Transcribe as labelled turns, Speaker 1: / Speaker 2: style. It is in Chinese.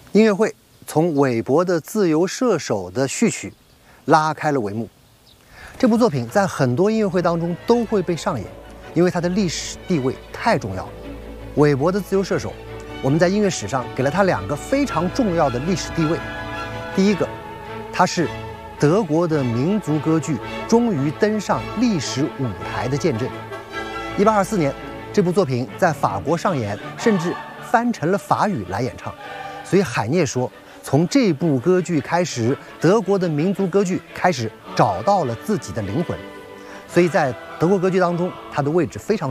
Speaker 1: 音乐会从韦伯的《自由射手》的序曲拉开了帷幕。这部作品在很多音乐会当中都会被上演，因为它的历史地位太重要了。韦伯的《自由射手》，我们在音乐史上给了它2个非常重要的历史地位。第一个，它是德国的民族歌剧终于登上历史舞台的见证。1824年，这部作品在法国上演，甚至翻成了法语来演唱。所以海涅说，从这部歌剧开始，德国的民族歌剧开始找到了自己的灵魂。所以在德国歌剧当中，它的位置非常